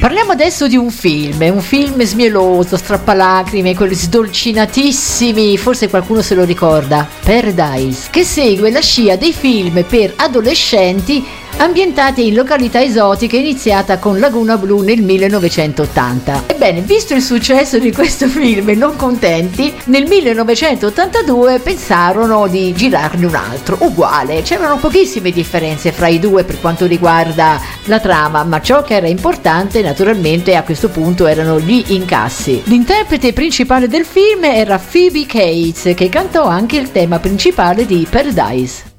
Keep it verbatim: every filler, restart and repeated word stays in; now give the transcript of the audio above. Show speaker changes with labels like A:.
A: Parliamo adesso di un film, un film smieloso, strappalacrime, quelli sdolcinatissimi, forse qualcuno se lo ricorda, Paradise, che segue la scia dei film per adolescenti ambientati in località esotiche, iniziata con Laguna Blu nel millenovecentottanta. Ebbene, visto il successo di questo film e non contenti, nel millenovecentottantadue pensarono di girarne un altro, uguale. C'erano pochissime differenze fra i due per quanto riguarda la trama, ma ciò che era importante naturalmente a questo punto erano gli incassi. L'interprete principale del film era Phoebe Cates, che cantò anche il tema principale di Paradise.